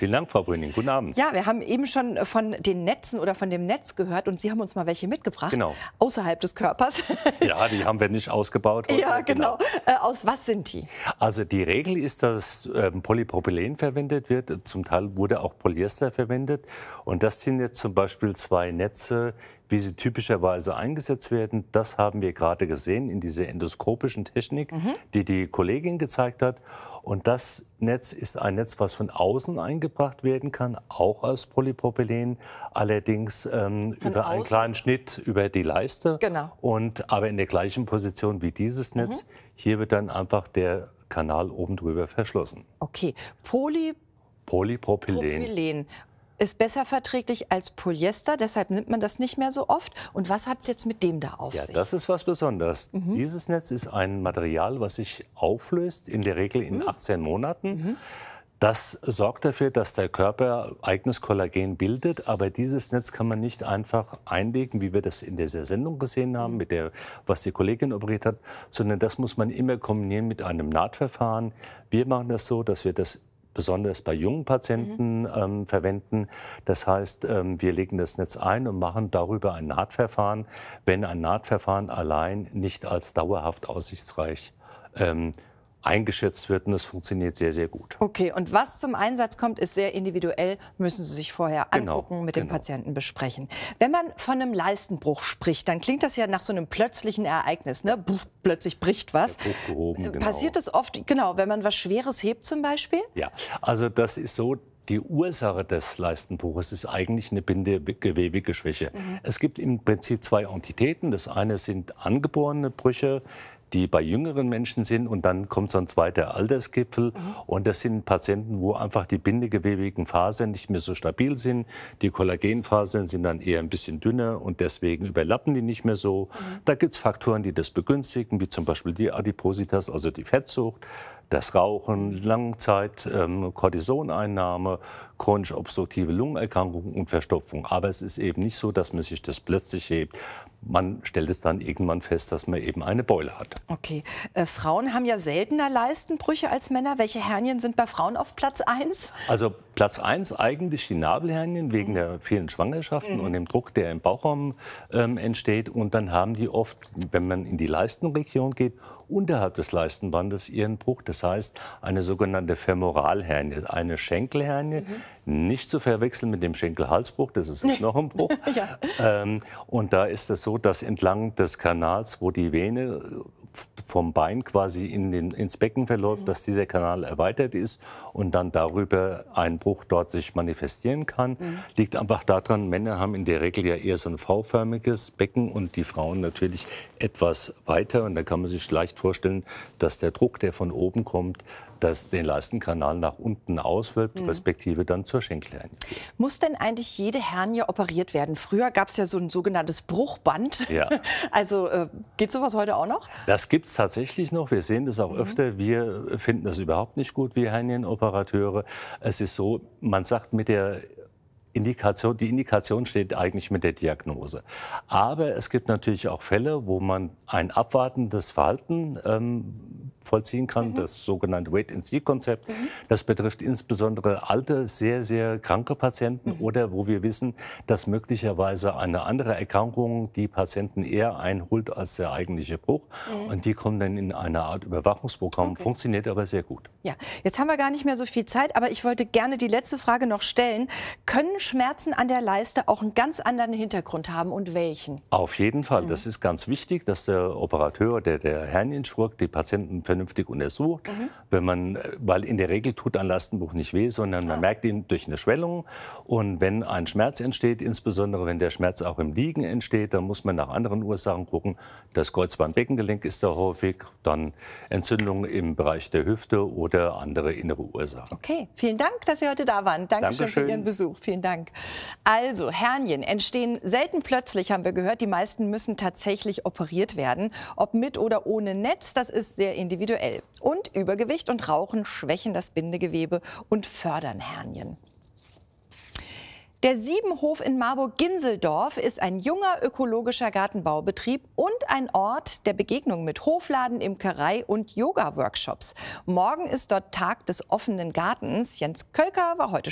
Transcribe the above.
Vielen Dank, Frau Brüning. Guten Abend. Ja, wir haben eben schon von den Netzen oder von dem Netz gehört und Sie haben uns mal welche mitgebracht. Genau. Außerhalb des Körpers. Ja, die haben wir nicht ausgebaut. Ja, genau. Aus was sind die? Also die Regel ist, dass Polypropylen verwendet wird. Zum Teil wurde auch Polyester verwendet. Und das sind jetzt zum Beispiel zwei Netze, wie sie typischerweise eingesetzt werden. Das haben wir gerade gesehen in dieser endoskopischen Technik, die die Kollegin gezeigt hat. Und das Netz ist ein Netz, was von außen eingebracht werden kann, auch aus Polypropylen, allerdings über einen kleinen Schnitt über die Leiste. Genau. Aber in der gleichen Position wie dieses Netz. Hier wird dann einfach der Kanal oben drüber verschlossen. Okay, Polypropylen. Polypropylen ist besser verträglich als Polyester, deshalb nimmt man das nicht mehr so oft. Und was hat es jetzt mit dem da auf sich? Ja, das ist was Besonderes. Dieses Netz ist ein Material, was sich auflöst, in der Regel in 18 Monaten. Das sorgt dafür, dass der Körper eigenes Kollagen bildet, aber dieses Netz kann man nicht einfach einlegen, wie wir das in dieser Sendung gesehen haben, mit der, was die Kollegin operiert hat, sondern das muss man immer kombinieren mit einem Nahtverfahren. Wir machen das so, dass wir das besonders bei jungen Patienten verwenden. Das heißt, wir legen das Netz ein und machen darüber ein Nahtverfahren, wenn ein Nahtverfahren allein nicht als dauerhaft aussichtsreich eingeschätzt wird, und das funktioniert sehr, sehr gut. Okay, und was zum Einsatz kommt, ist sehr individuell, müssen Sie sich vorher angucken, mit dem Patienten besprechen. Wenn man von einem Leistenbruch spricht, dann klingt das ja nach so einem plötzlichen Ereignis, ne? Plötzlich bricht was. Hochgehoben, genau. Passiert das oft, genau, wenn man was Schweres hebt zum Beispiel? Ja, also das ist so. Die Ursache des Leistenbruches ist eigentlich eine bindegewebige Schwäche. Es gibt im Prinzip zwei Entitäten. Das eine sind angeborene Brüche, die bei jüngeren Menschen sind, und dann kommt so ein zweiter Altersgipfel. Und das sind Patienten, wo einfach die bindegewebigen Fasern nicht mehr so stabil sind. Die Kollagenfasern sind dann eher ein bisschen dünner und deswegen überlappen die nicht mehr so. Da gibt es Faktoren, die das begünstigen, wie zum Beispiel die Adipositas, also die Fettsucht, das Rauchen, Langzeit, Cortisoneinnahme, chronisch obstruktive Lungenerkrankungen und Verstopfung. Aber es ist eben nicht so, dass man sich das plötzlich hebt. Man stellt es dann irgendwann fest, dass man eben eine Beule hat. Okay. Frauen haben ja seltener Leistenbrüche als Männer. Welche Hernien sind bei Frauen auf Platz 1? Also Platz 1 eigentlich die Nabelhernien wegen der vielen Schwangerschaften und dem Druck, der im Bauchraum entsteht. Und dann haben die oft, wenn man in die Leistenregion geht, unterhalb des Leistenbandes ihren Bruch. Das heißt, eine sogenannte Femoralhernie, eine Schenkelhernie. Nicht zu verwechseln mit dem Schenkelhalsbruch, das ist ein Knochenbruch. Ja. Und da ist es so, dass entlang des Kanals, wo die Vene vom Bein quasi ins Becken verläuft, dass dieser Kanal erweitert ist und dann darüber ein Bruch dort sich manifestieren kann. Liegt einfach daran, Männer haben in der Regel ja eher so ein V-förmiges Becken und die Frauen natürlich etwas weiter. Und da kann man sich leicht vorstellen, dass der Druck, der von oben kommt, das den Leistenkanal nach unten auswirkt, respektive dann zur Schenkelhernie. Muss denn eigentlich jede Hernie operiert werden? Früher gab es ja so ein sogenanntes Bruchband. Ja. Also geht sowas heute auch noch? Das gibt es tatsächlich noch. Wir sehen das auch öfter. Wir finden das überhaupt nicht gut, wir Hernienoperateure. Es ist so, man sagt mit der Indikation, die Indikation steht eigentlich mit der Diagnose. Aber es gibt natürlich auch Fälle, wo man ein abwartendes Verhalten vollziehen kann, das sogenannte Wait-and-See-Konzept. Das betrifft insbesondere alte, sehr, sehr kranke Patienten oder wo wir wissen, dass möglicherweise eine andere Erkrankung die Patienten eher einholt als der eigentliche Bruch. Und die kommen dann in eine Art Überwachungsprogramm, funktioniert aber sehr gut. Ja, jetzt haben wir gar nicht mehr so viel Zeit, aber ich wollte gerne die letzte Frage noch stellen. Können Schmerzen an der Leiste auch einen ganz anderen Hintergrund haben und welchen? Auf jeden Fall. Das ist ganz wichtig, dass der Operateur, der Hernienchirurg, die Patienten vernünftig untersucht. Weil in der Regel tut ein Leistenbruch nicht weh, sondern man merkt ihn durch eine Schwellung. Und wenn ein Schmerz entsteht, insbesondere wenn der Schmerz auch im Liegen entsteht, dann muss man nach anderen Ursachen gucken. Das Kreuzband-Beckengelenk ist da häufig, dann Entzündungen im Bereich der Hüfte oder andere innere Ursachen. Okay, vielen Dank, dass Sie heute da waren. Dankeschön für Ihren Besuch. Vielen Dank. Also, Hernien entstehen selten plötzlich, haben wir gehört. Die meisten müssen tatsächlich operiert werden. Ob mit oder ohne Netz, das ist sehr individuell. Und Übergewicht und Rauchen schwächen das Bindegewebe und fördern Hernien. Der Siebenhof in Marburg-Ginseldorf ist ein junger ökologischer Gartenbaubetrieb und ein Ort der Begegnung mit Hofladen, Imkerei und Yoga-Workshops. Morgen ist dort Tag des offenen Gartens. Jens Kölker war heute